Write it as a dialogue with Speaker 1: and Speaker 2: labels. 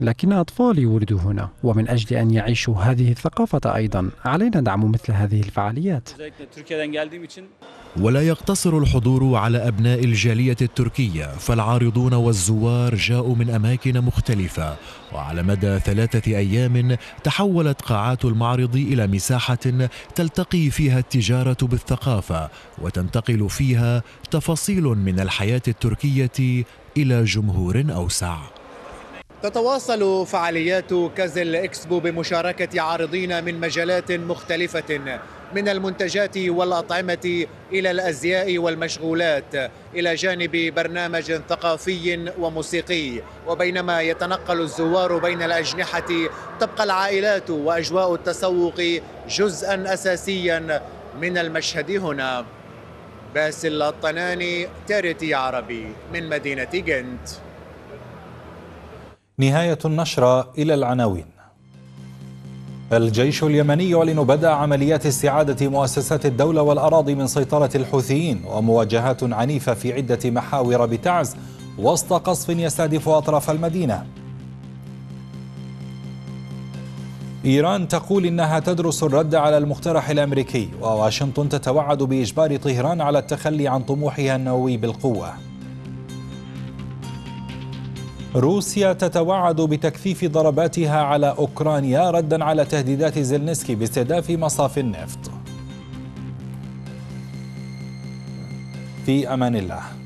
Speaker 1: لكن أطفالي ولدوا هنا، ومن أجل أن يعيشوا هذه الثقافة أيضا علينا دعم مثل هذه الفعاليات.
Speaker 2: ولا يقتصر الحضور على أبناء الجالية التركية، فالعارضون والزوار جاءوا من أماكن مختلفة، وعلى مدى 3 أيام تحولت قاعات المعرض إلى مساحة تلتقي فيها التجارة بالثقافة، وتنتقل فيها تفاصيل من الحياة التركية إلى جمهور أوسع.
Speaker 3: تتواصل فعاليات كازل إكسبو بمشاركة عارضين من مجالات مختلفة، من المنتجات والأطعمة إلى الأزياء والمشغولات، إلى جانب برنامج ثقافي وموسيقي. وبينما يتنقل الزوار بين الأجنحة، تبقى العائلات وأجواء التسوق جزءا أساسيا من المشهد هنا. باسل الطناني، تاريتي عربي من مدينة جنت.
Speaker 4: نهاية النشرة، إلى العناوين. الجيش اليمني يعلن بدء عمليات استعادة مؤسسات الدولة والأراضي من سيطرة الحوثيين، ومواجهات عنيفة في عدة محاور بتعز وسط قصف يستهدف أطراف المدينة. إيران تقول إنها تدرس الرد على المقترح الأمريكي، وواشنطن تتوعد بإجبار طهران على التخلي عن طموحها النووي بالقوة. روسيا تتوعد بتكثيف ضرباتها على أوكرانيا ردا على تهديدات زيلينسكي باستهداف مصاف النفط. في أمان الله.